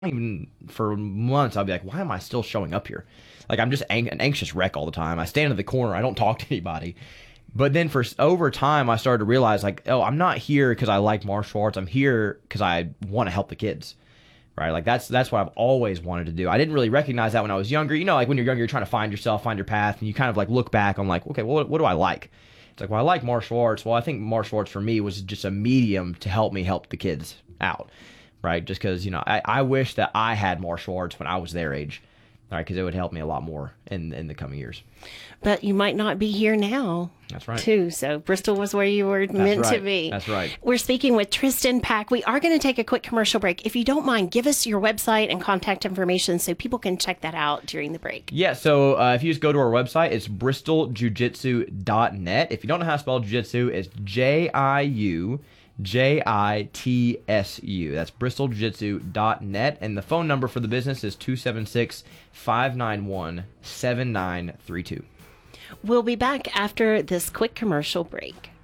even for months, I'll be like, why am I still showing up here? Like, I'm just an anxious wreck all the time. I stand in the corner. I don't talk to anybody. But then for over time, I started to realize, like, oh, I'm not here because I like martial arts. I'm here because I want to help the kids, right? Like that's what I've always wanted to do. I didn't really recognize that when I was younger. You know, like when you're younger, you're trying to find yourself, find your path, and you kind of like look back on like, okay, well, what do I like? It's like, well, I like martial arts. Well, I think martial arts for me was just a medium to help me help the kids out, right? Just because, you know, I wish that I had martial arts when I was their age, right? Because it would help me a lot more in the coming years. But you might not be here now. That's right. Too. So Bristol was where you were meant to be. That's right. We're speaking with Tristan Pack. We are going to take a quick commercial break. If you don't mind, give us your website and contact information so people can check that out during the break. Yeah, so if you just go to our website, it's bristoljujitsu.net. If you don't know how to spell jiu-jitsu, it's JIUJITSU. That's bristoljujitsu.net. And the phone number for the business is 276-591-7932. We'll be back after this quick commercial break.